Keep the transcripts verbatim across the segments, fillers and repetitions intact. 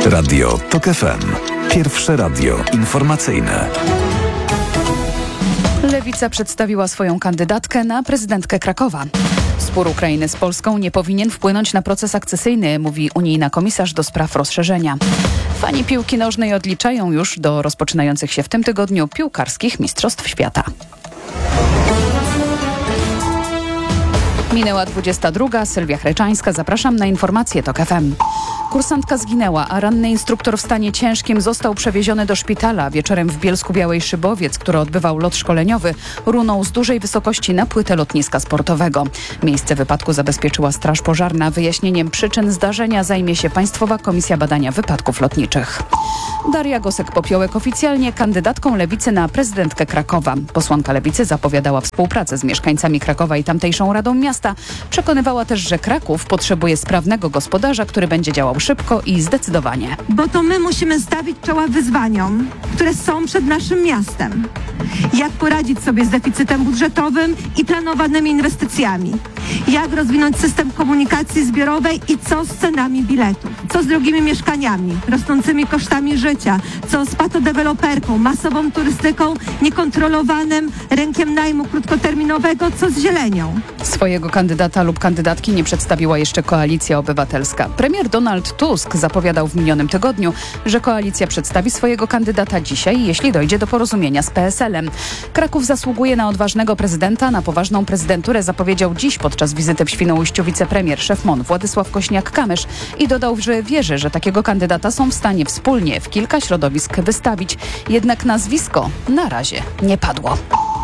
Radio TOK F M. Pierwsze radio informacyjne. Lewica przedstawiła swoją kandydatkę na prezydentkę Krakowa. Spór Ukrainy z Polską nie powinien wpłynąć na proces akcesyjny, mówi unijna komisarz do spraw rozszerzenia. Fani piłki nożnej odliczają już do rozpoczynających się w tym tygodniu piłkarskich Mistrzostw Świata. Minęła dwudziesta druga. Sylwia Chreczańska. Zapraszam na informacje TOK F M. Kursantka zginęła, a ranny instruktor w stanie ciężkim został przewieziony do szpitala. Wieczorem w Bielsku-Białej Szybowiec, który odbywał lot szkoleniowy, runął z dużej wysokości na płytę lotniska sportowego. Miejsce wypadku zabezpieczyła Straż Pożarna. Wyjaśnieniem przyczyn zdarzenia zajmie się Państwowa Komisja Badania Wypadków Lotniczych. Daria Gosek-Popiołek oficjalnie kandydatką Lewicy na prezydentkę Krakowa. Posłanka Lewicy zapowiadała współpracę z mieszkańcami Krakowa i tamtejszą Radą Miasta. Przekonywała też, że Kraków potrzebuje sprawnego gospodarza, który będzie działał szybko i zdecydowanie. Bo to my musimy stawić czoła wyzwaniom, które są przed naszym miastem. Jak poradzić sobie z deficytem budżetowym i planowanymi inwestycjami? Jak rozwinąć system komunikacji zbiorowej i co z cenami biletów? Co z drogimi mieszkaniami, rosnącymi kosztami życia? Co z patodeweloperką, masową turystyką, niekontrolowanym rynkiem najmu krótkoterminowego? Co z zielenią? Swojego kandydata lub kandydatki nie przedstawiła jeszcze Koalicja Obywatelska. Premier Donald Tusk zapowiadał w minionym tygodniu, że koalicja przedstawi swojego kandydata dzisiaj, jeśli dojdzie do porozumienia z P S L-em. Kraków zasługuje na odważnego prezydenta, na poważną prezydenturę zapowiedział dziś podczas wizyty w Świnoujściu wicepremier szef M O N Władysław Kośniak-Kamysz i dodał, że wierzy, że takiego kandydata są w stanie wspólnie w kilka środowisk wystawić. Jednak nazwisko na razie nie padło.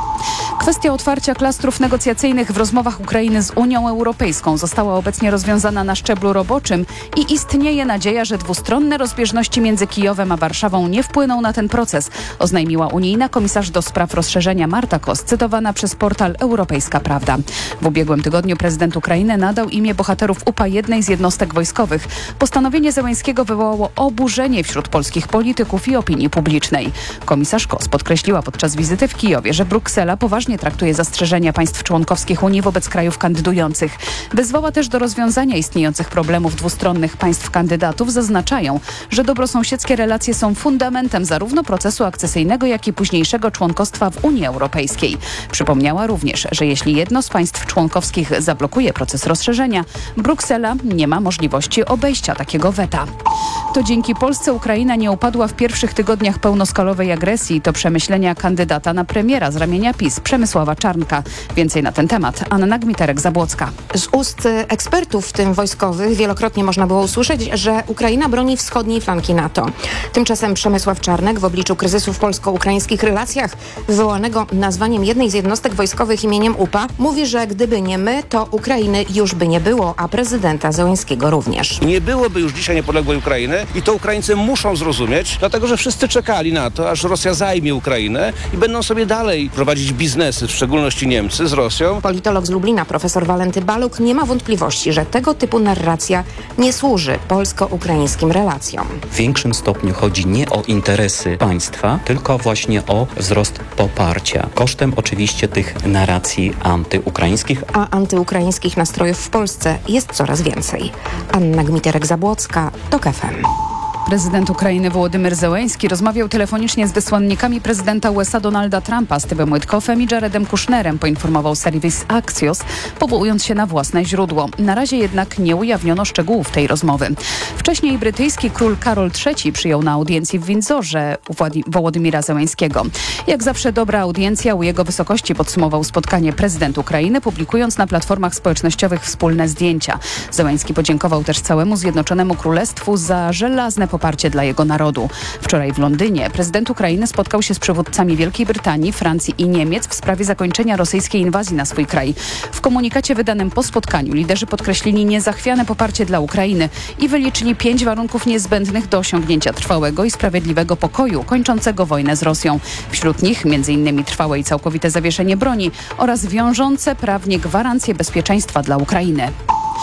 Kwestia otwarcia klastrów negocjacyjnych w rozmowach Ukrainy z Unią Europejską została obecnie rozwiązana na szczeblu roboczym i istnieje nadzieja, że dwustronne rozbieżności między Kijowem a Warszawą nie wpłyną na ten proces, oznajmiła unijna komisarz do spraw rozszerzenia Marta Kos, cytowana przez portal Europejska Prawda. W ubiegłym tygodniu prezydent Ukrainy nadał imię bohaterów U P A jednej z jednostek wojskowych. Postanowienie Zełenskiego wywołało oburzenie wśród polskich polityków i opinii publicznej. Komisarz Kos podkreśliła podczas wizyty w Kijowie, że Bruksela poważnie traktuje zastrzeżenia państw członkowskich Unii wobec krajów kandydujących. Wezwała też do rozwiązania istniejących problemów dwustronnych państw kandydatów. Zaznaczają, że dobrosąsiedzkie relacje są fundamentem zarówno procesu akcesyjnego, jak i późniejszego członkostwa w Unii Europejskiej. Przypomniała również, że jeśli jedno z państw członkowskich zablokuje proces rozszerzenia, Bruksela nie ma możliwości obejścia takiego weta. To dzięki Polsce Ukraina nie upadła w pierwszych tygodniach pełnoskalowej agresji. To przemyślenia kandydata na premiera z ramienia PiS, Przemysława Czarnka. Więcej na ten temat Anna Gmiterek-Zabłocka. Z ust ekspertów, w tym wojskowych, wielokrotnie można było usłyszeć, że Ukraina broni wschodniej flanki NATO. Tymczasem Przemysław Czarnek w obliczu kryzysu w polsko-ukraińskich relacjach wywołanego nazwaniem jednej z jednostek wojskowych imieniem U P A mówi, że gdyby nie my, to Ukrainy już by nie było, a prezydenta Zełenskiego również. Nie byłoby już dzisiaj niepodległej Ukrainy i to Ukraińcy muszą zrozumieć, dlatego że wszyscy czekali na to, aż Rosja zajmie Ukrainę i będą sobie dalej prowadzić biznesy, w szczególności Niemcy, z Rosją. Politolog z Lublina, profesor Walenty Baluk, nie ma wątpliwości, że tego typu narracja nie służy polsko-ukraińskim relacjom. W większym stopniu chodzi nie o interesy państwa, tylko właśnie o wzrost poparcia. Kosztem oczywiście tych narracji antyukraińskich. A antyukraińskich nastrojów w Polsce jest coraz więcej. Anna Gmiterek-Zabłocka, TOK F M. Prezydent Ukrainy Wołodymyr Zełenski rozmawiał telefonicznie z wysłannikami prezydenta U S A Donalda Trumpa, Stevem Witkoffem i Jaredem Kushnerem, poinformował serwis Axios, powołując się na własne źródło. Na razie jednak nie ujawniono szczegółów tej rozmowy. Wcześniej brytyjski król Karol trzeci przyjął na audiencji w Windsorze Wołodymyra Zełenskiego. Jak zawsze dobra audiencja u jego wysokości, podsumował spotkanie prezydent Ukrainy, publikując na platformach społecznościowych wspólne zdjęcia. Zełenski podziękował też całemu Zjednoczonemu Królestwu za żelazne poparcie dla jego narodu. Wczoraj w Londynie prezydent Ukrainy spotkał się z przywódcami Wielkiej Brytanii, Francji i Niemiec w sprawie zakończenia rosyjskiej inwazji na swój kraj. W komunikacie wydanym po spotkaniu liderzy podkreślili niezachwiane poparcie dla Ukrainy i wyliczyli pięć warunków niezbędnych do osiągnięcia trwałego i sprawiedliwego pokoju kończącego wojnę z Rosją. Wśród nich między innymi trwałe i całkowite zawieszenie broni oraz wiążące prawnie gwarancje bezpieczeństwa dla Ukrainy. W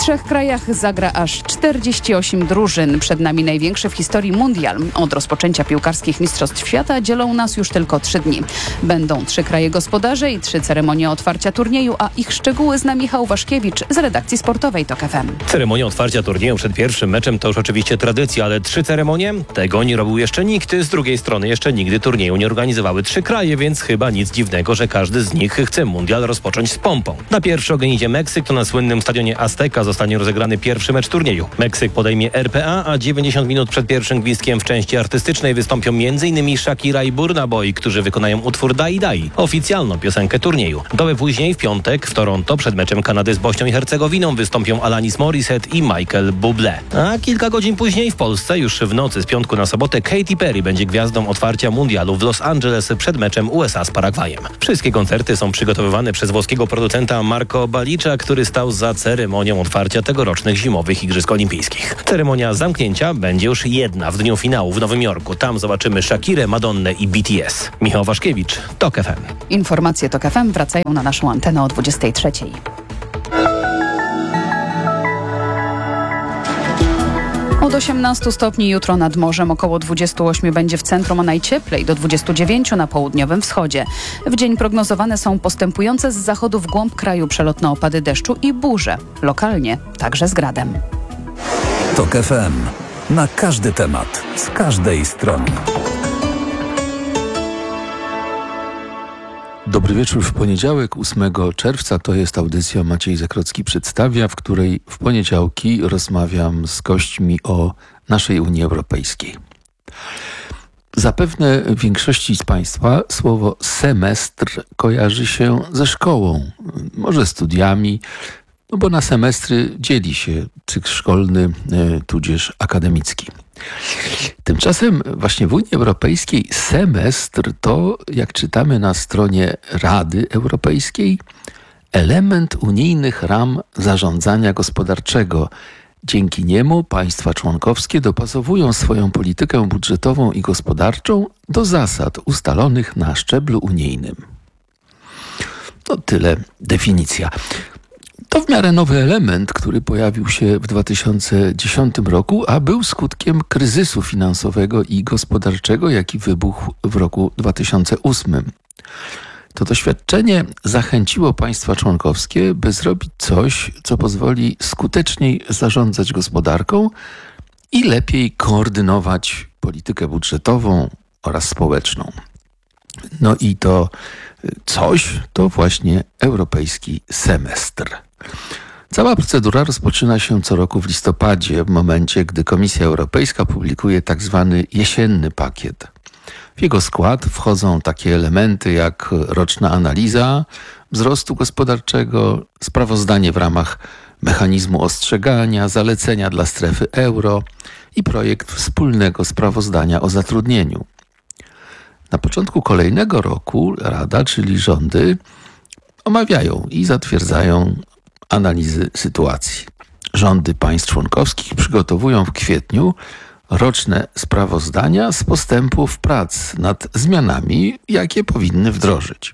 trzech krajach zagra aż czterdzieści osiem drużyn. Przed nami największy w historii mundial. Od rozpoczęcia piłkarskich Mistrzostw Świata dzielą nas już tylko trzy dni. Będą trzy kraje gospodarze i trzy ceremonie otwarcia turnieju, a ich szczegóły zna Michał Waszkiewicz z redakcji sportowej TOK F M. Ceremonia otwarcia turnieju przed pierwszym meczem to już oczywiście tradycja, ale trzy ceremonie? Tego nie robił jeszcze nikt. Z drugiej strony jeszcze nigdy turnieju nie organizowały trzy kraje, więc chyba nic dziwnego, że każdy z nich chce mundial rozpocząć z pompą. Na pierwszy ogień idzie Meksyk, to na słynnym stadionie Azteca zostanie rozegrany pierwszy mecz turnieju. Meksyk podejmie R P A, a dziewięćdziesiąt minut przed pierwszym gwizdkiem w części artystycznej wystąpią m.in. Shakira i Burna Boy, którzy wykonają utwór Dai Dai, oficjalną piosenkę turnieju. Dobę później, w piątek, w Toronto, przed meczem Kanady z Bośnią i Hercegowiną wystąpią Alanis Morissette i Michael Bublé. A kilka godzin później w Polsce, już w nocy z piątku na sobotę, Katy Perry będzie gwiazdą otwarcia mundialu w Los Angeles przed meczem U S A z Paragwajem. Wszystkie koncerty są przygotowywane przez włoskiego producenta Marco Balicza, który stał za ceremonią otwarcia tegorocznych zimowych Igrzysk Olimpijskich. Ceremonia zamknięcia będzie już jedna w dniu finału w Nowym Jorku. Tam zobaczymy Shakirę, Madonnę i B T S. Michał Waszkiewicz, TOK F M. Informacje TOK F M wracają na naszą antenę o dwudziestej trzeciej. Od osiemnastu stopni jutro nad morzem, około dwudziestu ośmiu będzie w centrum, a najcieplej do dwudziestu dziewięciu na południowym wschodzie. W dzień prognozowane są postępujące z zachodu w głąb kraju przelotne opady deszczu i burze. Lokalnie także z gradem. TOK F M. Na każdy temat, z każdej strony. Dobry wieczór w poniedziałek, ósmego czerwca. To jest audycja Maciej Zakrocki przedstawia, w której w poniedziałki rozmawiam z gośćmi o naszej Unii Europejskiej. Zapewne większości z Państwa słowo semestr kojarzy się ze szkołą, może studiami, no bo na semestry dzieli się cykl szkolny, tudzież akademicki. Tymczasem właśnie w Unii Europejskiej semestr to, jak czytamy na stronie Rady Europejskiej, element unijnych ram zarządzania gospodarczego. Dzięki niemu państwa członkowskie dopasowują swoją politykę budżetową i gospodarczą do zasad ustalonych na szczeblu unijnym. To tyle definicja. To w miarę nowy element, który pojawił się w dwa tysiące dziesiątym roku, a był skutkiem kryzysu finansowego i gospodarczego, jaki wybuchł w roku dwa tysiące ósmym. To doświadczenie zachęciło państwa członkowskie, by zrobić coś, co pozwoli skuteczniej zarządzać gospodarką i lepiej koordynować politykę budżetową oraz społeczną. No i to coś to właśnie europejski semestr. Cała procedura rozpoczyna się co roku w listopadzie, w momencie, gdy Komisja Europejska publikuje tak zwany jesienny pakiet. W jego skład wchodzą takie elementy jak roczna analiza wzrostu gospodarczego, sprawozdanie w ramach mechanizmu ostrzegania, zalecenia dla strefy euro i projekt wspólnego sprawozdania o zatrudnieniu. Na początku kolejnego roku Rada, czyli rządy, omawiają i zatwierdzają analizy sytuacji. Rządy państw członkowskich przygotowują w kwietniu roczne sprawozdania z postępów prac nad zmianami, jakie powinny wdrożyć.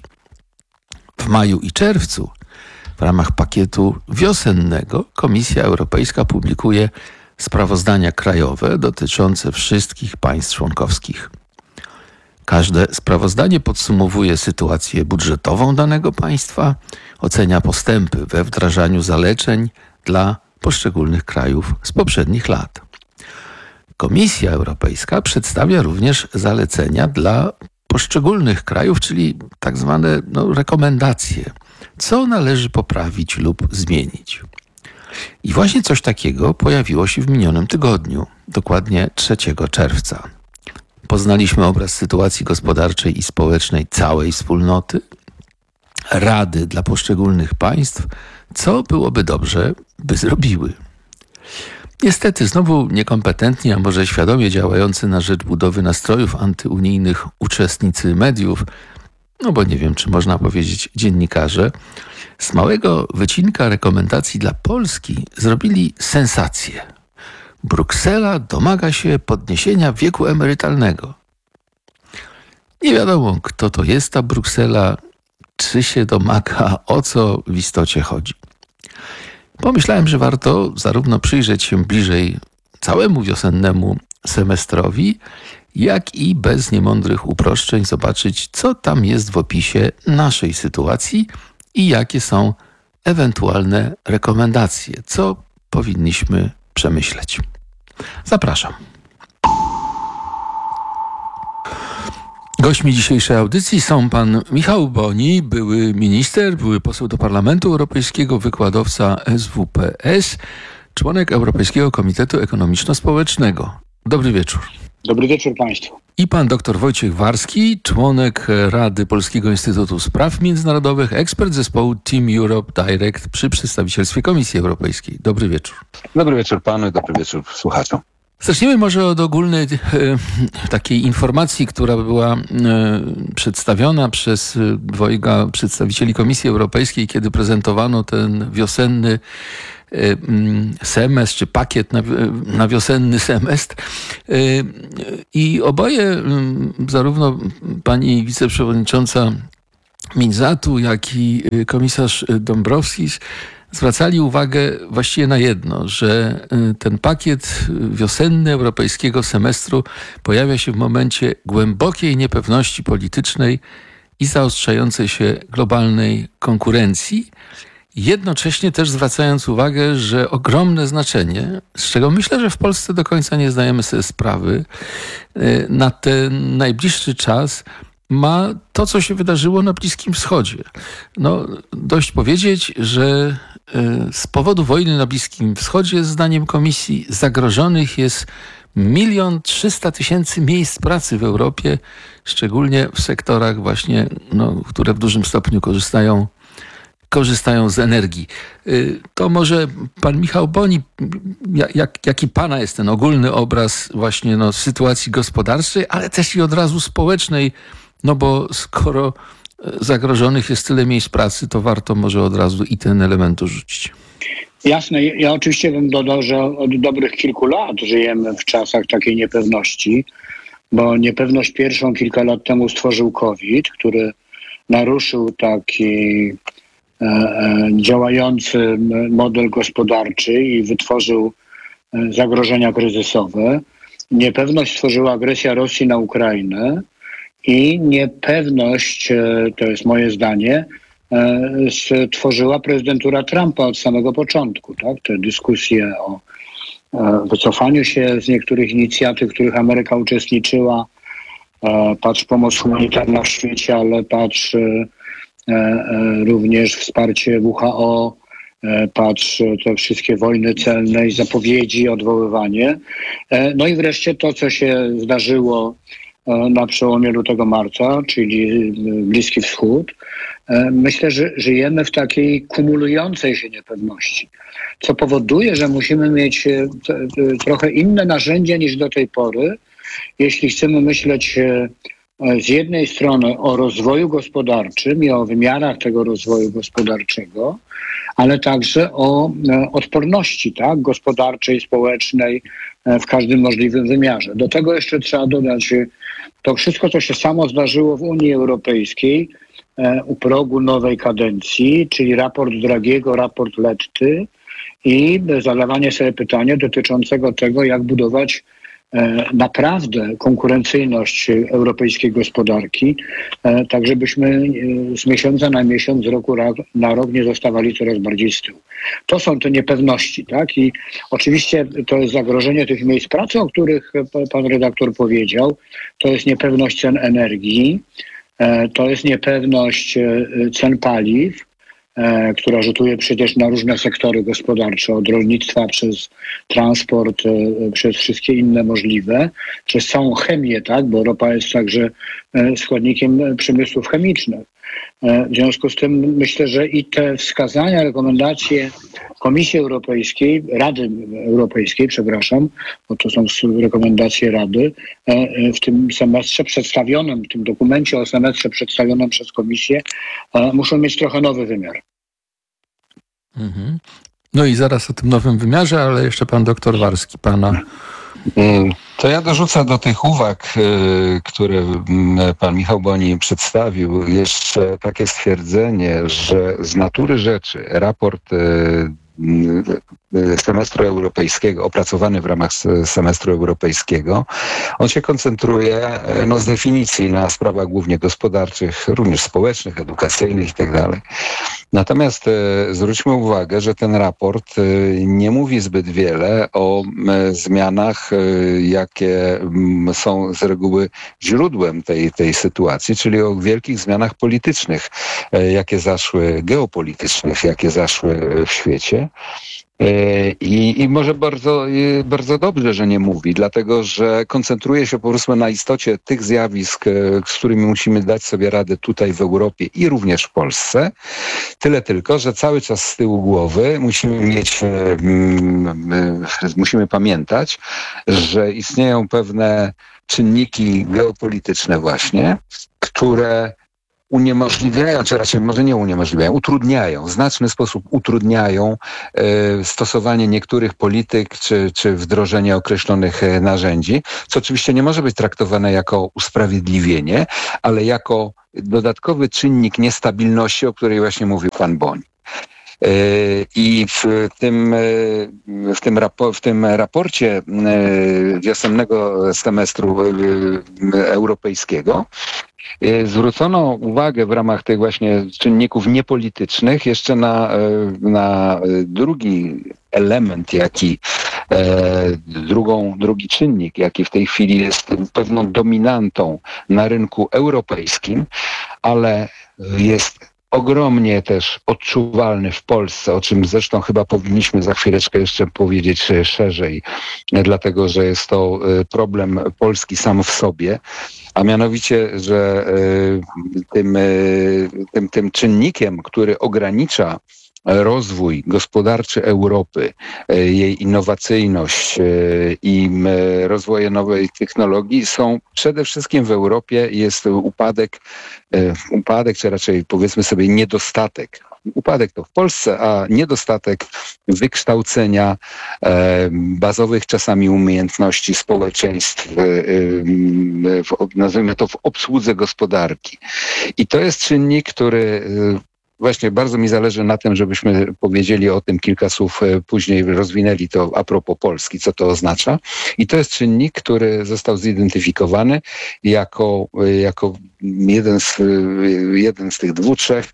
W maju i czerwcu w ramach pakietu wiosennego Komisja Europejska publikuje sprawozdania krajowe dotyczące wszystkich państw członkowskich. Każde sprawozdanie podsumowuje sytuację budżetową danego państwa, ocenia postępy we wdrażaniu zaleceń dla poszczególnych krajów z poprzednich lat. Komisja Europejska przedstawia również zalecenia dla poszczególnych krajów, czyli tak zwane no, rekomendacje, co należy poprawić lub zmienić. I właśnie coś takiego pojawiło się w minionym tygodniu, dokładnie trzeciego czerwca. Poznaliśmy obraz sytuacji gospodarczej i społecznej całej wspólnoty, rady dla poszczególnych państw, co byłoby dobrze, by zrobiły. Niestety znowu niekompetentni, a może świadomie działający na rzecz budowy nastrojów antyunijnych uczestnicy mediów, no bo nie wiem, czy można powiedzieć dziennikarze, z małego wycinka rekomendacji dla Polski zrobili sensację. Bruksela domaga się podniesienia wieku emerytalnego. Nie wiadomo, kto to jest ta Bruksela, czy się domaga, o co w istocie chodzi. pomyślałem, że warto zarówno przyjrzeć się bliżej całemu wiosennemu semestrowi, jak i bez niemądrych uproszczeń zobaczyć, co tam jest w opisie naszej sytuacji i jakie są ewentualne rekomendacje, co powinniśmy przemyśleć. Zapraszam. Gośćmi dzisiejszej audycji są pan Michał Boni, były minister, były poseł do Parlamentu Europejskiego, wykładowca S W P S, członek Europejskiego Komitetu Ekonomiczno-Społecznego. Dobry wieczór. Dobry wieczór Państwu. I pan dr Wojciech Warski, członek Rady Polskiego Instytutu Spraw Międzynarodowych, ekspert zespołu Team Europe Direct przy przedstawicielstwie Komisji Europejskiej. Dobry wieczór. Dobry wieczór panu i dobry wieczór słuchaczom. Zacznijmy może od ogólnej e, takiej informacji, która była e, przedstawiona przez dwojga przedstawicieli Komisji Europejskiej, kiedy prezentowano ten wiosenny e, semestr, czy pakiet na, na wiosenny semestr. E, I oboje, e, zarówno pani wiceprzewodnicząca Minzatu, jak i komisarz Dombrovskis, zwracali uwagę właściwie na jedno, że ten pakiet wiosenny europejskiego semestru pojawia się w momencie głębokiej niepewności politycznej i zaostrzającej się globalnej konkurencji, jednocześnie też zwracając uwagę, że ogromne znaczenie, z czego myślę, że w Polsce do końca nie zdajemy sobie sprawy, na ten najbliższy czas ma to, co się wydarzyło na Bliskim Wschodzie. No, dość powiedzieć, że z powodu wojny na Bliskim Wschodzie, zdaniem Komisji, zagrożonych jest milion trzysta tysięcy miejsc pracy w Europie, szczególnie w sektorach właśnie, no, które w dużym stopniu korzystają, korzystają z energii. To może pan Michał Boni, jak, jaki pana jest ten ogólny obraz właśnie no, sytuacji gospodarczej, ale też i od razu społecznej, no bo skoro zagrożonych jest tyle miejsc pracy, to warto może od razu i ten element dorzucić. Jasne, ja oczywiście bym dodał, że od dobrych kilku lat żyjemy w czasach takiej niepewności, bo niepewność pierwszą kilka lat temu stworzył COVID, który naruszył taki e, e, działający model gospodarczy i wytworzył e, zagrożenia kryzysowe. Niepewność stworzyła agresja Rosji na Ukrainę, i niepewność, to jest moje zdanie, stworzyła prezydentura Trumpa od samego początku. Tak? Te dyskusje o wycofaniu się z niektórych inicjatyw, w których Ameryka uczestniczyła, patrz pomoc humanitarna w świecie, ale patrz również wsparcie W H O, patrz te wszystkie wojny celne i zapowiedzi, odwoływanie. No i wreszcie to, co się zdarzyło na przełomie lutego marca, czyli Bliski Wschód. Myślę, że żyjemy w takiej kumulującej się niepewności, co powoduje, że musimy mieć trochę inne narzędzia niż do tej pory, jeśli chcemy myśleć z jednej strony o rozwoju gospodarczym i o wymiarach tego rozwoju gospodarczego, ale także o odporności, tak, gospodarczej, społecznej w każdym możliwym wymiarze. Do tego jeszcze trzeba dodać to wszystko, co się samo zdarzyło w Unii Europejskiej u progu nowej kadencji, czyli raport Draghiego, raport Letty i zadawanie sobie pytania dotyczącego tego, jak budować naprawdę konkurencyjność europejskiej gospodarki, tak żebyśmy z miesiąca na miesiąc, z roku na rok nie zostawali coraz bardziej z tyłu. To są te niepewności, tak? I oczywiście to jest zagrożenie tych miejsc pracy, o których pan redaktor powiedział. To jest niepewność cen energii, to jest niepewność cen paliw, która rzutuje przecież na różne sektory gospodarcze, od rolnictwa przez transport, przez wszystkie inne możliwe, przez całą chemię, tak, bo ropa jest także składnikiem przemysłów chemicznych. W związku z tym myślę, że i te wskazania, rekomendacje Komisji Europejskiej, Rady Europejskiej, przepraszam, bo to są rekomendacje Rady, w tym semestrze przedstawionym, w tym dokumencie o semestrze przedstawionym przez Komisję, muszą mieć trochę nowy wymiar. Mhm. No i zaraz o tym nowym wymiarze, ale jeszcze pan doktor Warski, pana... To ja dorzucę do tych uwag, które pan Michał Boni przedstawił, jeszcze takie stwierdzenie, że z natury rzeczy raport semestru europejskiego, opracowany w ramach semestru europejskiego, on się koncentruje no, z definicji na sprawach głównie gospodarczych, również społecznych, edukacyjnych itd. Natomiast e, zwróćmy uwagę, że ten raport e, nie mówi zbyt wiele o e, zmianach, e, jakie m, są z reguły źródłem tej, tej sytuacji, czyli o wielkich zmianach politycznych, e, jakie zaszły, geopolitycznych, jakie zaszły w świecie. I, I może bardzo, bardzo dobrze, że nie mówi, dlatego że koncentruje się po prostu na istocie tych zjawisk, z którymi musimy dać sobie radę tutaj w Europie i również w Polsce. Tyle tylko, że cały czas z tyłu głowy musimy mieć, musimy pamiętać, że istnieją pewne czynniki geopolityczne właśnie, które uniemożliwiają, czy raczej może nie uniemożliwiają, utrudniają, w znaczny sposób utrudniają e, stosowanie niektórych polityk, czy, czy wdrożenie określonych e, narzędzi, co oczywiście nie może być traktowane jako usprawiedliwienie, ale jako dodatkowy czynnik niestabilności, o której właśnie mówił pan Boń. I w tym, w tym, rapo, w tym raporcie wiosennego semestru europejskiego zwrócono uwagę w ramach tych właśnie czynników niepolitycznych jeszcze na, na drugi element, jaki drugą, drugi czynnik, jaki w tej chwili jest pewną dominantą na rynku europejskim, ale jest ogromnie też odczuwalny w Polsce, o czym zresztą chyba powinniśmy za chwileczkę jeszcze powiedzieć szerzej, dlatego że jest to problem Polski sam w sobie, a mianowicie, że tym, tym, tym czynnikiem, który ogranicza rozwój gospodarczy Europy, jej innowacyjność i rozwoje nowej technologii są przede wszystkim w Europie jest upadek, upadek, czy raczej powiedzmy sobie niedostatek. Upadek to w Polsce, a niedostatek wykształcenia e, bazowych czasami umiejętności społeczeństw, e, e, nazwijmy to w obsłudze gospodarki. I to jest czynnik, który e, Właśnie bardzo mi zależy na tym, żebyśmy powiedzieli o tym kilka słów później, rozwinęli to a propos Polski, co to oznacza. I to jest czynnik, który został zidentyfikowany jako, jako jeden, z, jeden z tych dwóch, trzech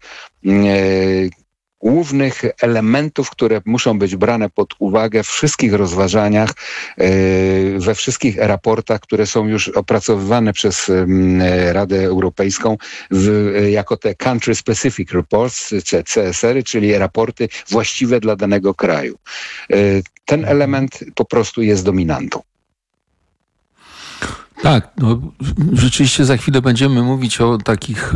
głównych elementów, które muszą być brane pod uwagę w wszystkich rozważaniach, we wszystkich raportach, które są już opracowywane przez Radę Europejską w, jako te Country Specific Reports, C S R y, czyli raporty właściwe dla danego kraju. Ten element po prostu jest dominantą. Tak, no, rzeczywiście za chwilę będziemy mówić o takich y,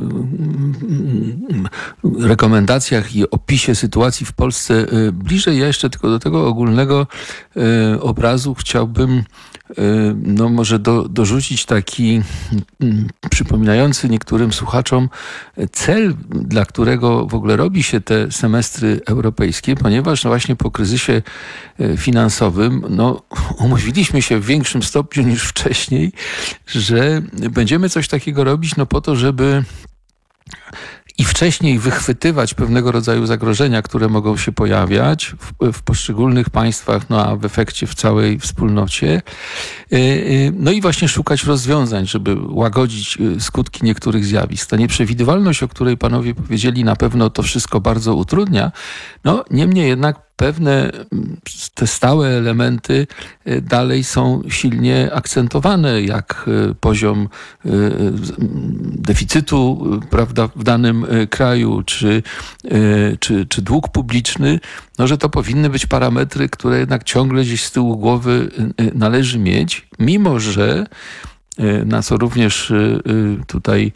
y, rekomendacjach i opisie sytuacji w Polsce y, bliżej. Ja jeszcze tylko do tego ogólnego y, obrazu chciałbym y, no może do, dorzucić taki y, przypominający niektórym słuchaczom cel, dla którego w ogóle robi się te semestry europejskie, ponieważ no właśnie po kryzysie finansowym no, umówiliśmy się w większym stopniu niż wcześniej, że będziemy coś takiego robić no po to, żeby i wcześniej wychwytywać pewnego rodzaju zagrożenia, które mogą się pojawiać w, w poszczególnych państwach, no a w efekcie w całej wspólnocie. No i właśnie szukać rozwiązań, żeby łagodzić skutki niektórych zjawisk. Ta nieprzewidywalność, o której panowie powiedzieli, na pewno to wszystko bardzo utrudnia. No niemniej jednak pewne te stałe elementy dalej są silnie akcentowane, jak poziom deficytu, prawda, w danym kraju, czy, czy, czy dług publiczny, no, że to powinny być parametry, które jednak ciągle gdzieś z tyłu głowy należy mieć, mimo że, na co również tutaj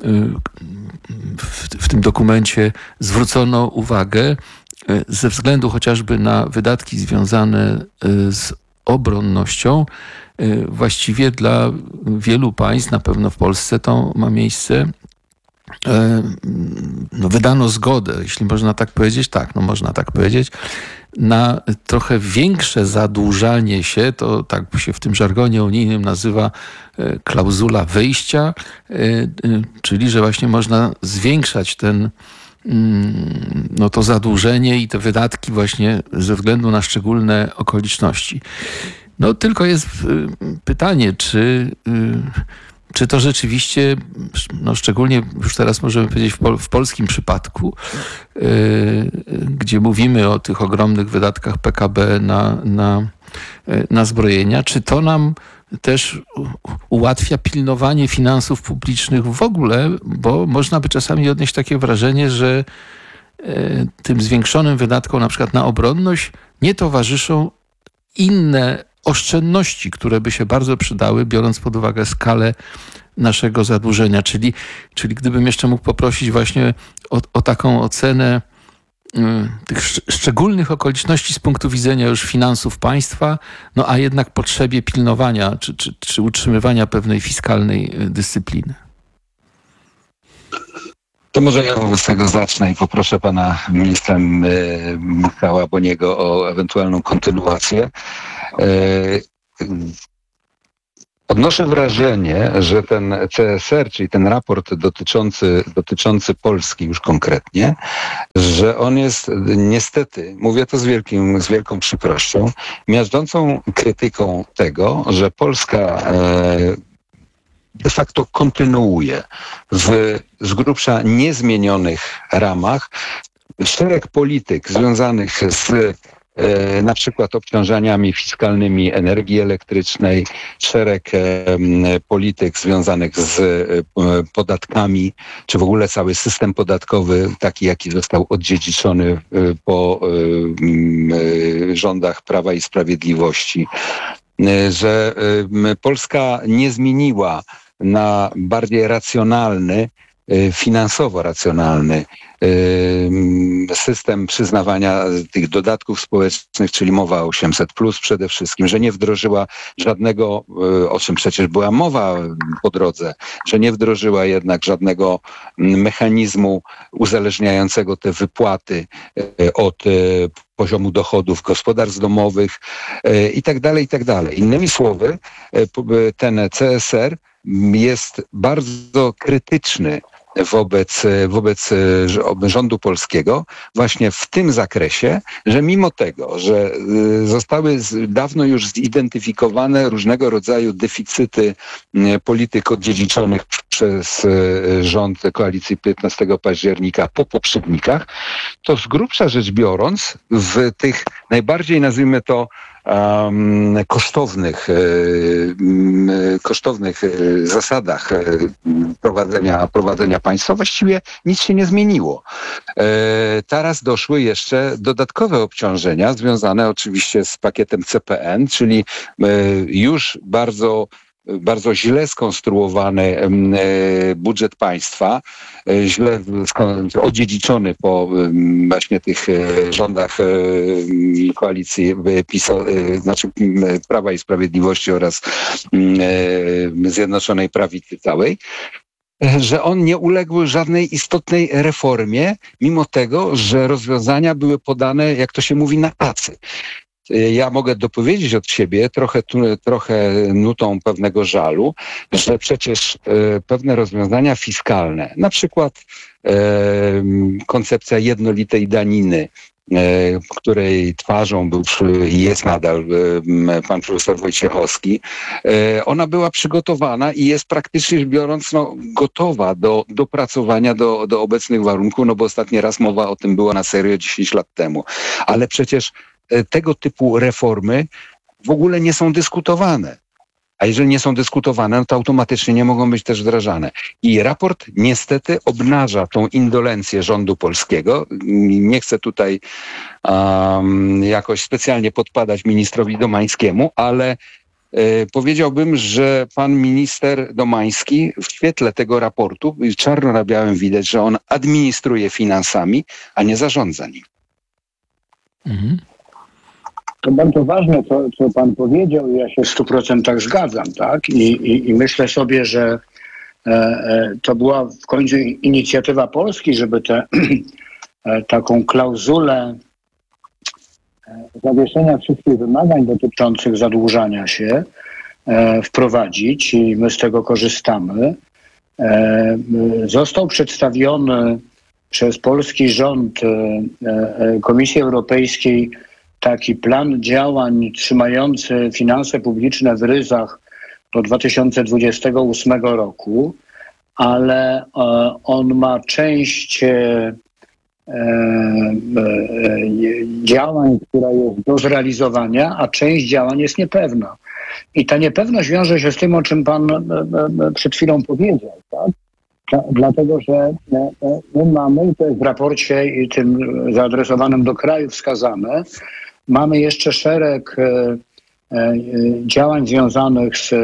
w, w tym dokumencie zwrócono uwagę, ze względu chociażby na wydatki związane z obronnością, właściwie dla wielu państw, na pewno w Polsce to ma miejsce, no wydano zgodę, jeśli można tak powiedzieć, tak, no można tak powiedzieć, na trochę większe zadłużanie się, to tak się w tym żargonie unijnym nazywa klauzula wyjścia, czyli że właśnie można zwiększać ten no to zadłużenie i te wydatki właśnie ze względu na szczególne okoliczności. No tylko jest pytanie, czy, czy to rzeczywiście, no szczególnie już teraz możemy powiedzieć w, pol, w polskim przypadku, gdzie mówimy o tych ogromnych wydatkach P K B na, na, na zbrojenia, czy to nam też ułatwia pilnowanie finansów publicznych w ogóle, bo można by czasami odnieść takie wrażenie, że tym zwiększonym wydatkom na przykład na obronność nie towarzyszą inne oszczędności, które by się bardzo przydały, biorąc pod uwagę skalę naszego zadłużenia. Czyli, czyli gdybym jeszcze mógł poprosić właśnie o, o taką ocenę tych szczególnych okoliczności z punktu widzenia już finansów państwa, no a jednak potrzebie pilnowania czy, czy, czy utrzymywania pewnej fiskalnej dyscypliny. To może ja wobec tego zacznę i poproszę pana ministra Michała Boniego o ewentualną kontynuację. Odnoszę wrażenie, że ten C S R, czyli ten raport dotyczący, dotyczący Polski już konkretnie, że on jest niestety, mówię to z, wielkim, z wielką przykrością, miażdżącą krytyką tego, że Polska de facto kontynuuje w z grubsza niezmienionych ramach szereg polityk związanych z e, na przykład obciążeniami fiskalnymi energii elektrycznej, szereg e, polityk związanych z e, podatkami, czy w ogóle cały system podatkowy, taki jaki został odziedziczony e, po e, e, rządach Prawa i Sprawiedliwości, e, że e, Polska nie zmieniła na bardziej racjonalny, finansowo racjonalny system przyznawania tych dodatków społecznych, czyli mowa o osiemset plus przede wszystkim, że nie wdrożyła żadnego, o czym przecież była mowa po drodze, że nie wdrożyła jednak żadnego mechanizmu uzależniającego te wypłaty od poziomu dochodów gospodarstw domowych i tak dalej, i tak dalej. Innymi słowy, ten C S R jest bardzo krytyczny wobec, wobec rządu polskiego właśnie w tym zakresie, że mimo tego, że zostały dawno już zidentyfikowane różnego rodzaju deficyty polityk odziedziczonych przez rząd koalicji piętnastego października po poprzednikach, to z grubsza rzecz biorąc w tych najbardziej, nazwijmy to, Um, kosztownych, um, kosztownych zasadach prowadzenia, prowadzenia państwa właściwie nic się nie zmieniło. E, teraz doszły jeszcze dodatkowe obciążenia związane oczywiście z pakietem C P N, czyli e, już bardzo bardzo źle skonstruowany budżet państwa, źle odziedziczony po właśnie tych rządach koalicji PiS, znaczy Prawa i Sprawiedliwości oraz Zjednoczonej Prawicy całej, że on nie uległ żadnej istotnej reformie, mimo tego, że rozwiązania były podane, jak to się mówi, na tacy. Ja mogę dopowiedzieć od siebie trochę, trochę nutą pewnego żalu, że przecież pewne rozwiązania fiskalne, na przykład koncepcja jednolitej daniny, której twarzą był i jest nadal pan profesor Wojciechowski, ona była przygotowana i jest praktycznie rzecz biorąc no, gotowa do dopracowania do, do obecnych warunków, no bo ostatni raz mowa o tym była na serio dziesięć lat temu. Ale przecież tego typu reformy w ogóle nie są dyskutowane. A jeżeli nie są dyskutowane, no to automatycznie nie mogą być też wdrażane. I raport niestety obnaża tą indolencję rządu polskiego. Nie chcę tutaj um, jakoś specjalnie podpadać ministrowi Domańskiemu, ale y, powiedziałbym, że pan minister Domański w świetle tego raportu, czarno na białym widać, że on administruje finansami, a nie zarządza nim. Mhm. To bardzo ważne, co, co pan powiedział i ja się w stu procentach zgadzam, tak? I, i, i myślę sobie, że e, e, to była w końcu inicjatywa Polski, żeby tę e, taką klauzulę e, zawieszenia wszystkich wymagań dotyczących zadłużania się e, wprowadzić i my z tego korzystamy. E, został przedstawiony przez polski rząd Komisji Europejskiej taki plan działań trzymający finanse publiczne w ryzach do dwa tysiące dwudziestego ósmego roku, ale on ma część działań, która jest do zrealizowania, a część działań jest niepewna. I ta niepewność wiąże się z tym, o czym pan przed chwilą powiedział, tak? Dlatego, że my mamy, to jest w raporcie i tym zaadresowanym do kraju wskazane, mamy jeszcze szereg działań związanych z,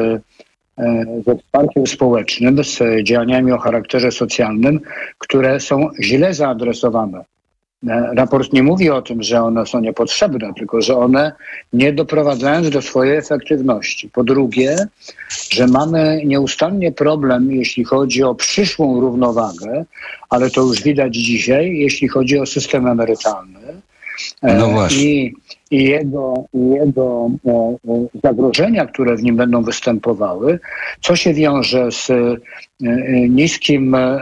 ze wsparciem społecznym, z działaniami o charakterze socjalnym, które są źle zaadresowane. Raport nie mówi o tym, że one są niepotrzebne, tylko że one nie doprowadzają do swojej efektywności. Po drugie, że mamy nieustannie problem, jeśli chodzi o przyszłą równowagę, ale to już widać dzisiaj, jeśli chodzi o system emerytalny. No właśnie. I, i jego, i jego e, zagrożenia, które w nim będą występowały, co się wiąże z e, niskim e,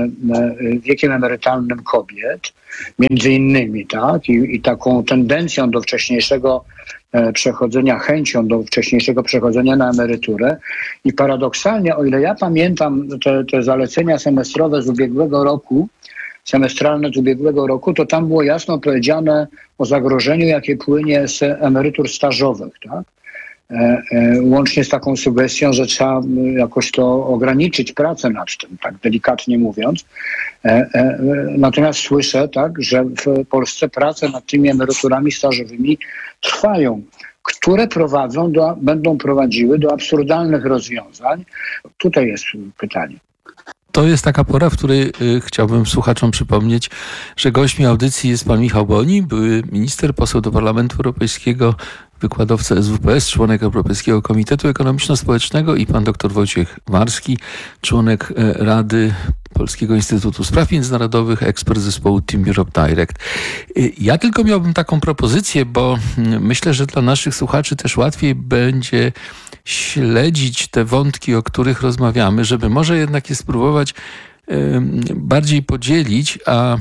wiekiem emerytalnym kobiet, między innymi, tak, i, i taką tendencją do wcześniejszego e, przechodzenia, chęcią do wcześniejszego przechodzenia na emeryturę. I paradoksalnie, o ile ja pamiętam te, te zalecenia semestrowe z ubiegłego roku, semestralne z ubiegłego roku, to tam było jasno powiedziane o zagrożeniu, jakie płynie z emerytur stażowych, tak? E, e, łącznie z taką sugestią, że trzeba jakoś to ograniczyć pracę nad tym, tak delikatnie mówiąc. E, e, natomiast słyszę, tak, że w Polsce prace nad tymi emeryturami stażowymi trwają, które prowadzą do, będą prowadziły do absurdalnych rozwiązań. Tutaj jest pytanie. To jest taka pora, w której y, chciałbym słuchaczom przypomnieć, że gośćmi audycji jest pan Michał Boni, były minister, poseł do Parlamentu Europejskiego, wykładowca S W P S, członek Europejskiego Komitetu Ekonomiczno-Społecznego i pan dr Wojciech Warski, członek y, Rady Polskiego Instytutu Spraw Międzynarodowych, ekspert zespołu Team Europe Direct. Y, ja tylko miałbym taką propozycję, bo y, myślę, że dla naszych słuchaczy też łatwiej będzie śledzić te wątki, o których rozmawiamy, żeby może jednak je spróbować y, bardziej podzielić, a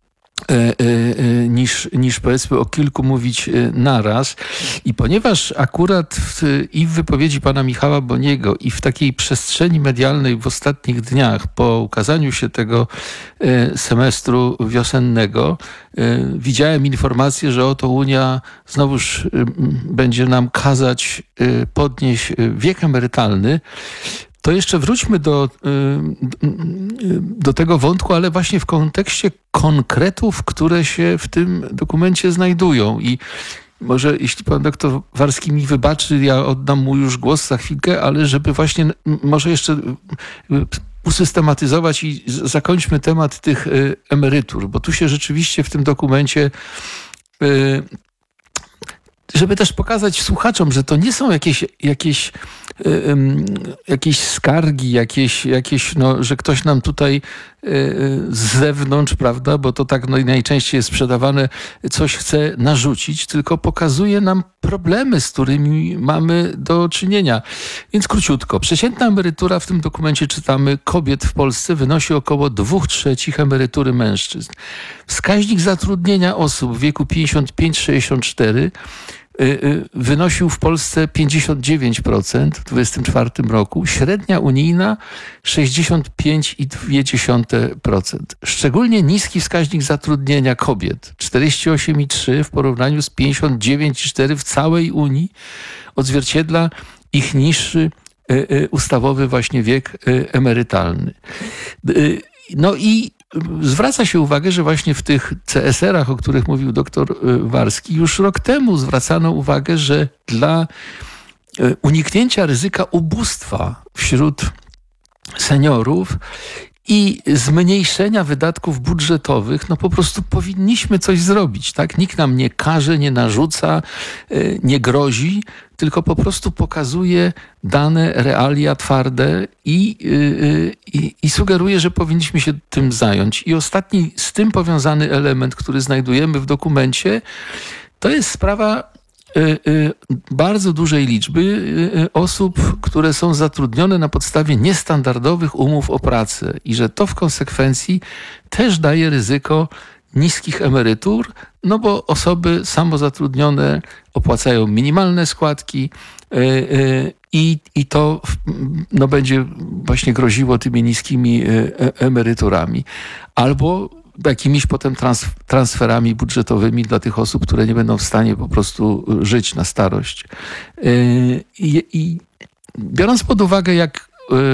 y, y, niż, niż powiedzmy o kilku mówić naraz. I ponieważ akurat w, i w wypowiedzi pana Michała Boniego, i w takiej przestrzeni medialnej w ostatnich dniach, po ukazaniu się tego y, semestru wiosennego, y, widziałem informację, że oto Unia znowuż y, będzie nam kazać y, podnieść wiek emerytalny. To jeszcze wróćmy do, do tego wątku, ale właśnie w kontekście konkretów, które się w tym dokumencie znajdują. I może jeśli pan doktor Warski mi wybaczy, ja oddam mu już głos za chwilkę, ale żeby właśnie może jeszcze usystematyzować i zakończmy temat tych emerytur, bo tu się rzeczywiście w tym dokumencie, żeby też pokazać słuchaczom, że to nie są jakieś, jakieś, um, jakieś skargi, jakieś, jakieś no, że ktoś nam tutaj y, z zewnątrz, prawda, bo to tak no, najczęściej jest sprzedawane, coś chce narzucić, tylko pokazuje nam problemy, z którymi mamy do czynienia. Więc króciutko. Przeciętna emerytura w tym dokumencie czytamy kobiet w Polsce wynosi około dwóch trzecich emerytury mężczyzn. Wskaźnik zatrudnienia osób w wieku pięćdziesiąt pięć sześćdziesiąt cztery wynosił w Polsce pięćdziesiąt dziewięć procent w dwudziestym czwartym roku, średnia unijna sześćdziesiąt pięć przecinek dwa procent. Szczególnie niski wskaźnik zatrudnienia kobiet, czterdzieści osiem przecinek trzy procent w porównaniu z pięćdziesiąt dziewięć przecinek cztery procent w całej Unii, odzwierciedla ich niższy ustawowy właśnie wiek emerytalny. No i zwraca się uwagę, że właśnie w tych C S R ach, o których mówił doktor Warski, już rok temu zwracano uwagę, że dla uniknięcia ryzyka ubóstwa wśród seniorów i zmniejszenia wydatków budżetowych, no po prostu powinniśmy coś zrobić, tak? Nikt nam nie każe, nie narzuca, nie grozi, tylko po prostu pokazuje dane, realia twarde i, i, i sugeruje, że powinniśmy się tym zająć. I ostatni z tym powiązany element, który znajdujemy w dokumencie, to jest sprawa bardzo dużej liczby osób, które są zatrudnione na podstawie niestandardowych umów o pracę i że to w konsekwencji też daje ryzyko niskich emerytur, no bo osoby samozatrudnione opłacają minimalne składki i, i to no, będzie właśnie groziło tymi niskimi emeryturami. Albo jakimiś potem trans, transferami budżetowymi dla tych osób, które nie będą w stanie po prostu żyć na starość. I, i biorąc pod uwagę, jak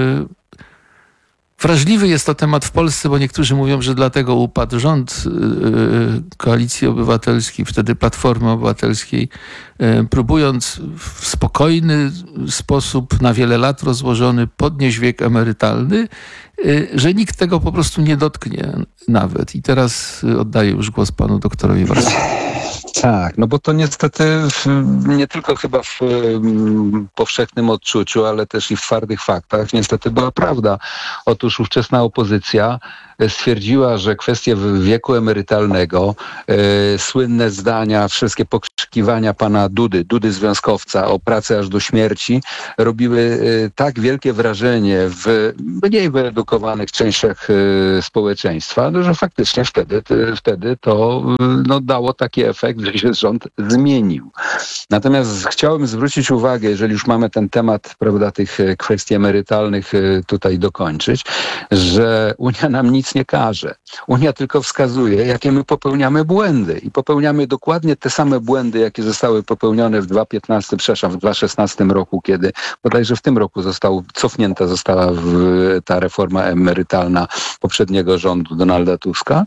wrażliwy jest to temat w Polsce, bo niektórzy mówią, że dlatego upadł rząd Koalicji Obywatelskiej, wtedy Platformy Obywatelskiej, próbując w spokojny sposób, na wiele lat rozłożony, podnieść wiek emerytalny, że nikt tego po prostu nie dotknie nawet. I teraz oddaję już głos panu doktorowi Warchołowi. Tak, no bo to niestety w, nie tylko chyba w um, powszechnym odczuciu, ale też i w twardych faktach niestety była prawda. Otóż ówczesna opozycja stwierdziła, że kwestie wieku emerytalnego, e, słynne zdania, wszystkie pokrzykiwania pana Dudy, Dudy związkowca o pracy aż do śmierci, robiły e, tak wielkie wrażenie w mniej wyedukowanych częściach e, społeczeństwa, no, że faktycznie wtedy, te, wtedy to no, dało taki efekt, że się rząd zmienił. Natomiast chciałem zwrócić uwagę, jeżeli już mamy ten temat, prawda, tych kwestii emerytalnych tutaj dokończyć, że Unia nam nic nie każe. Unia tylko wskazuje, jakie my popełniamy błędy. I popełniamy dokładnie te same błędy, jakie zostały popełnione w dwa tysiące piętnastym, przepraszam, w dwa tysiące szesnastym roku, kiedy bodajże w tym roku został, cofnięta została w, ta reforma emerytalna poprzedniego rządu Donalda Tuska.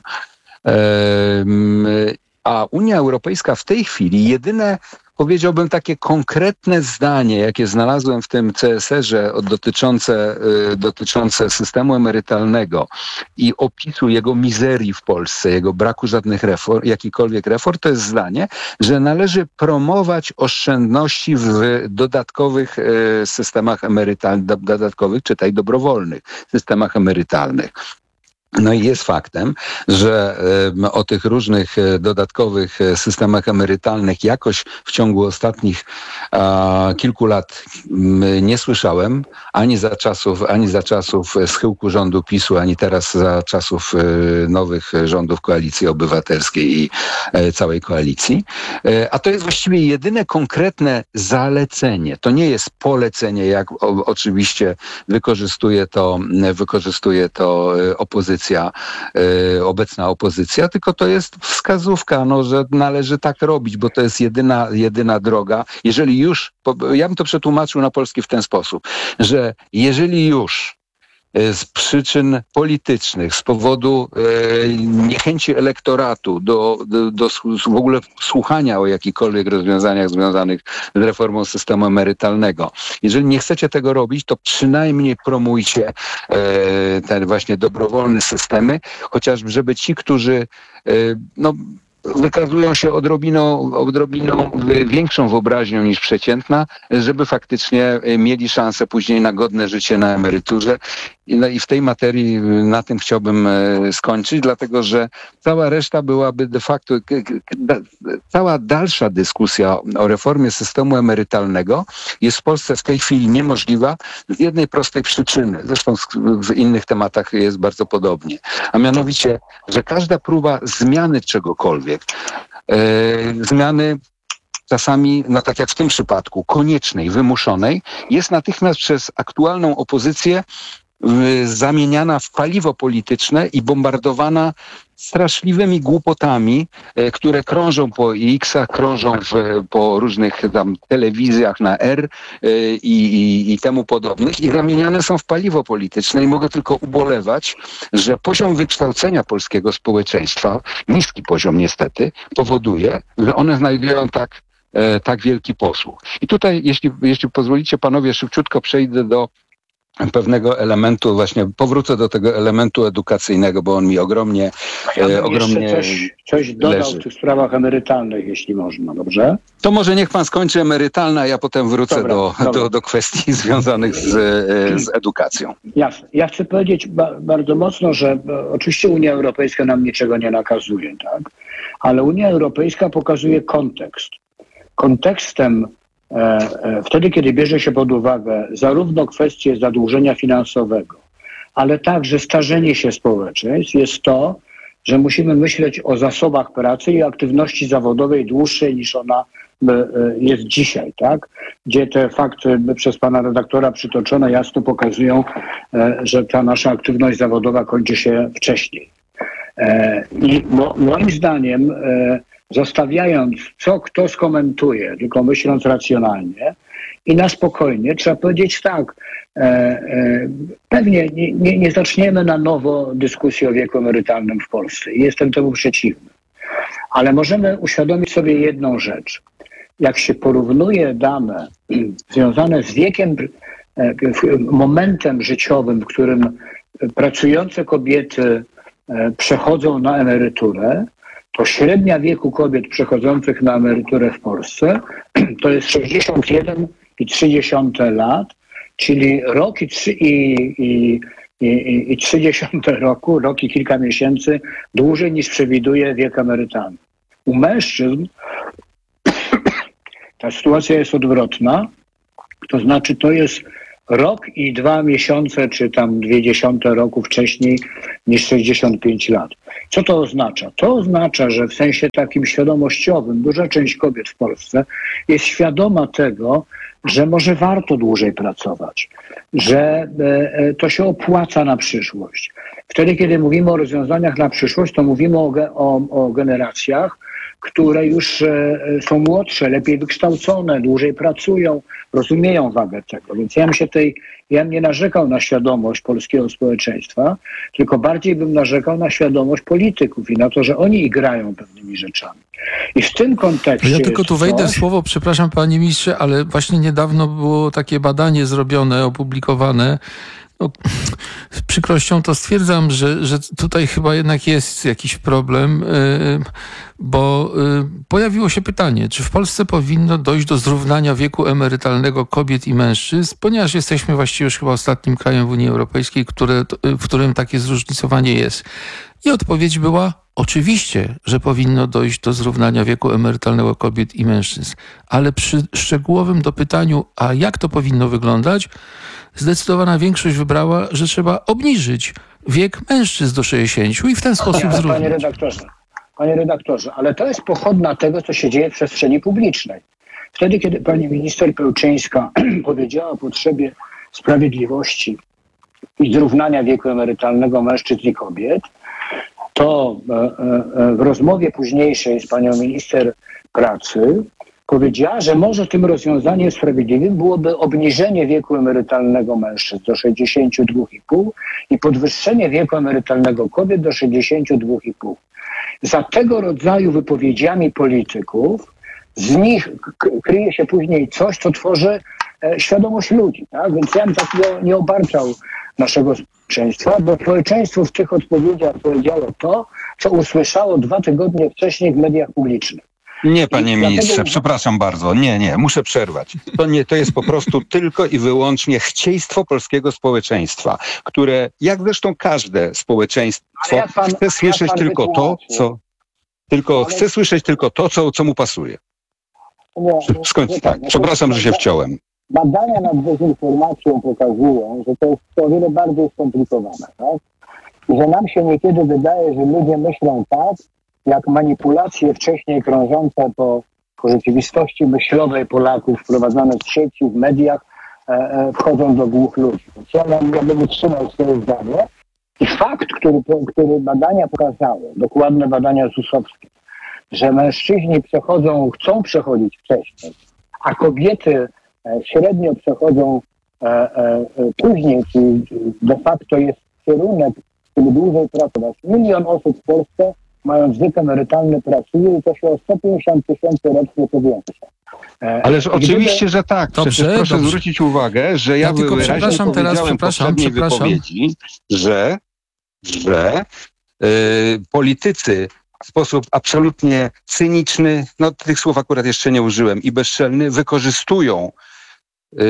Ehm, A Unia Europejska w tej chwili jedyne, powiedziałbym, takie konkretne zdanie, jakie znalazłem w tym C S R-ze dotyczące, dotyczące systemu emerytalnego i opisu jego mizerii w Polsce, jego braku żadnych reform, jakikolwiek reform, to jest zdanie, że należy promować oszczędności w dodatkowych systemach emerytalnych, dodatkowych, czytaj dobrowolnych systemach emerytalnych. No i jest faktem, że y, o tych różnych y, dodatkowych y, systemach emerytalnych jakoś w ciągu ostatnich y, kilku lat y, nie słyszałem, ani za czasów, ani za czasów schyłku rządu PiSu, ani teraz za czasów y, nowych rządów Koalicji Obywatelskiej i y, całej koalicji. Y, a to jest właściwie jedyne konkretne zalecenie. To nie jest polecenie, jak o, oczywiście wykorzystuje to, wykorzystuje to y, opozycja. Yy, obecna opozycja, tylko to jest wskazówka, no, że należy tak robić, bo to jest jedyna, jedyna droga. Jeżeli już, ja bym to przetłumaczył na polski w ten sposób, że jeżeli już z przyczyn politycznych, z powodu e, niechęci elektoratu do, do, do w ogóle słuchania o jakichkolwiek rozwiązaniach związanych z reformą systemu emerytalnego. Jeżeli nie chcecie tego robić, to przynajmniej promujcie e, te właśnie dobrowolne systemy, chociażby żeby ci, którzy e, no wykazują się odrobiną, odrobiną większą wyobraźnią niż przeciętna, żeby faktycznie mieli szansę później na godne życie na emeryturze. No i w tej materii na tym chciałbym skończyć, dlatego że cała reszta byłaby de facto, cała dalsza dyskusja o reformie systemu emerytalnego jest w Polsce w tej chwili niemożliwa z jednej prostej przyczyny. Zresztą w innych tematach jest bardzo podobnie. A mianowicie, że każda próba zmiany czegokolwiek, e, zmiany czasami, no tak jak w tym przypadku, koniecznej, wymuszonej, jest natychmiast przez aktualną opozycję zamieniana w paliwo polityczne i bombardowana straszliwymi głupotami, które krążą po X-ach, krążą w, po różnych tam telewizjach na R i, i, i temu podobnych i zamieniane są w paliwo polityczne i mogę tylko ubolewać, że poziom wykształcenia polskiego społeczeństwa, niski poziom niestety, powoduje, że one znajdują tak, tak wielki posłuch. I tutaj, jeśli, jeśli pozwolicie panowie, szybciutko przejdę do pewnego elementu, właśnie powrócę do tego elementu edukacyjnego, bo on mi ogromnie, ja e, ogromnie coś, coś dodał leży. w tych sprawach emerytalnych, jeśli można, dobrze? To może niech pan skończy emerytalne, a ja potem wrócę dobra, do, dobra. Do, do kwestii związanych z, z edukacją. Jasne. Ja chcę powiedzieć ba- bardzo mocno, że oczywiście Unia Europejska nam niczego nie nakazuje, tak? Ale Unia Europejska pokazuje kontekst. kontekstem e, e, wtedy, kiedy bierze się pod uwagę zarówno kwestie zadłużenia finansowego, ale także starzenie się społeczeństw, jest to, że musimy myśleć o zasobach pracy i aktywności zawodowej dłuższej niż ona jest dzisiaj, tak? Gdzie te fakty przez pana redaktora przytoczone jasno pokazują, że ta nasza aktywność zawodowa kończy się wcześniej. I mo, moim zdaniem, zostawiając, co kto skomentuje, tylko myśląc racjonalnie i na spokojnie, trzeba powiedzieć tak, pewnie nie, nie, nie zaczniemy na nowo dyskusji o wieku emerytalnym w Polsce i jestem temu przeciwny. Ale możemy uświadomić sobie jedną rzecz. Jak się porównuje dane związane z wiekiem, momentem życiowym, w którym pracujące kobiety przechodzą na emeryturę, to średnia wieku kobiet przechodzących na emeryturę w Polsce to jest sześćdziesiąt jeden i trzy dziesiąte lat, czyli rok i, trzy, i, i, i, i trzy dziesiąte roku, rok i kilka miesięcy dłużej niż przewiduje wiek emerytalny. U mężczyzn ta sytuacja jest odwrotna, to znaczy to jest rok i dwa miesiące, czy tam dwie dziesiąte roku wcześniej niż sześćdziesiąt pięć lat. Co to oznacza? To oznacza, że w sensie takim świadomościowym duża część kobiet w Polsce jest świadoma tego, że może warto dłużej pracować, że to się opłaca na przyszłość. Wtedy, kiedy mówimy o rozwiązaniach na przyszłość, to mówimy o, o, o generacjach, które już e, są młodsze, lepiej wykształcone, dłużej pracują, rozumieją wagę tego. Więc ja bym się tej, ja bym nie narzekał na świadomość polskiego społeczeństwa, tylko bardziej bym narzekał na świadomość polityków i na to, że oni grają pewnymi rzeczami. I w tym kontekście... Ja tylko tu wejdę coś... w słowo, przepraszam panie ministrze, ale właśnie niedawno było takie badanie zrobione, opublikowane. No, z przykrością to stwierdzam, że, że tutaj chyba jednak jest jakiś problem, yy, bo yy, pojawiło się pytanie, czy w Polsce powinno dojść do zrównania wieku emerytalnego kobiet i mężczyzn, ponieważ jesteśmy właściwie już chyba ostatnim krajem w Unii Europejskiej, które, w którym takie zróżnicowanie jest. I odpowiedź była: oczywiście, że powinno dojść do zrównania wieku emerytalnego kobiet i mężczyzn, ale przy szczegółowym dopytaniu, a jak to powinno wyglądać, zdecydowana większość wybrała, że trzeba obniżyć wiek mężczyzn do sześćdziesięciu i w ten sposób Panie, zrównać. panie redaktorze, panie redaktorze, ale to jest pochodna tego, co się dzieje w przestrzeni publicznej. Wtedy, kiedy pani minister Pełczyńska powiedziała o potrzebie sprawiedliwości i zrównania wieku emerytalnego mężczyzn i kobiet, to w rozmowie późniejszej z panią minister pracy powiedziała, że może tym rozwiązaniem sprawiedliwym byłoby obniżenie wieku emerytalnego mężczyzn do sześćdziesięciu dwóch i pół i podwyższenie wieku emerytalnego kobiet do sześćdziesięciu dwóch i pół. Za tego rodzaju wypowiedziami polityków z nich kryje się później coś, co tworzy świadomość ludzi. Tak? Więc ja bym tak nie, nie obarczał naszego społeczeństwa, bo społeczeństwo w tych odpowiedziach powiedziało to, co usłyszało dwa tygodnie wcześniej w mediach publicznych. Nie, panie ministrze, dlatego... przepraszam bardzo. Nie, nie, muszę przerwać. To nie, to jest po prostu tylko i wyłącznie chcieństwo polskiego społeczeństwa, które, jak zresztą każde społeczeństwo, pan, chce słyszeć tylko to, co tylko Ale... chce słyszeć tylko to, co, co mu pasuje. Nie, Skończ, tak, przepraszam, że się wciąłem. Badania nad dezinformacją pokazują, że to jest o wiele bardziej skomplikowane, tak? I że nam się niekiedy wydaje, że ludzie myślą tak, jak manipulacje wcześniej krążące po, po rzeczywistości myślowej Polaków, wprowadzane w sieci, w mediach, e, e, wchodzą do głów ludzi. Więc ja, ja bym utrzymał swoje zdanie. I fakt, który, który badania pokazały, dokładne badania zusowskie, że mężczyźni przechodzą, chcą przechodzić wcześniej, a kobiety e, średnio przechodzą e, e, później, czyli de facto jest kierunek, który dłużej pracować. Milion osób w Polsce, mając wiek emerytalny, pracuje i to się o sto pięćdziesiąt tysięcy rocznie powiększa. Ależ Gdyby... oczywiście, że tak. Dobrze, Przecież proszę dobrze. zwrócić uwagę, że ja, ja tylko wyraźnie przepraszam powiedziałem teraz, przepraszam, w poprzedniej przepraszam. wypowiedzi, że, że yy, politycy w sposób absolutnie cyniczny, no tych słów akurat jeszcze nie użyłem, i bezczelny, wykorzystują yy,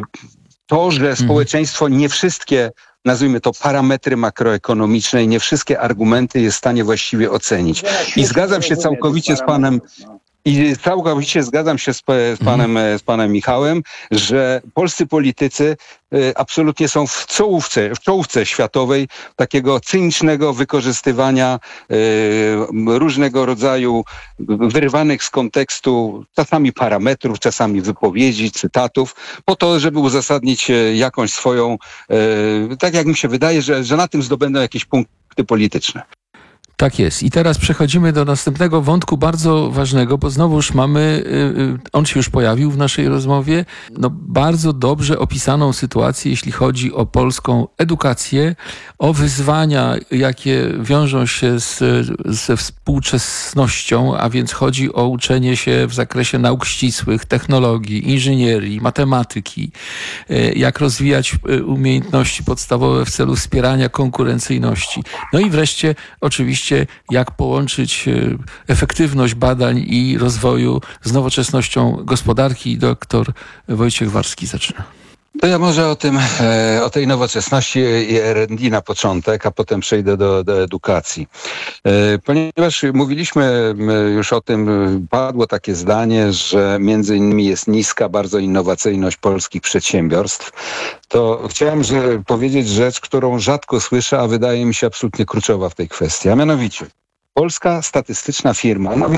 to, że hmm. społeczeństwo nie wszystkie, nazwijmy to, parametry makroekonomiczne i nie wszystkie argumenty jest w stanie właściwie ocenić. I zgadzam się całkowicie z panem I całkowicie zgadzam się z, z, panem, z panem Michałem, że polscy politycy y, absolutnie są w czołówce, w czołówce światowej takiego cynicznego wykorzystywania y, różnego rodzaju wyrwanych z kontekstu czasami parametrów, czasami wypowiedzi, cytatów, po to, żeby uzasadnić jakąś swoją, y, tak jak mi się wydaje, że, że na tym zdobędą jakieś punkty polityczne. Tak jest. I teraz przechodzimy do następnego wątku bardzo ważnego, bo znowuż mamy, on się już pojawił w naszej rozmowie, no bardzo dobrze opisaną sytuację, jeśli chodzi o polską edukację, o wyzwania, jakie wiążą się z, ze współczesnością, a więc chodzi o uczenie się w zakresie nauk ścisłych, technologii, inżynierii, matematyki, jak rozwijać umiejętności podstawowe w celu wspierania konkurencyjności. No i wreszcie oczywiście jak połączyć efektywność badań i rozwoju z nowoczesnością gospodarki. Doktor Wojciech Warski zaczyna. To ja może o tym, o tej nowoczesności i R and D na początek, a potem przejdę do, do edukacji. Ponieważ mówiliśmy już o tym, padło takie zdanie, że między innymi jest niska bardzo innowacyjność polskich przedsiębiorstw, to chciałem że, powiedzieć rzecz, którą rzadko słyszę, a wydaje mi się absolutnie kluczowa w tej kwestii, a mianowicie polska statystyczna firma, no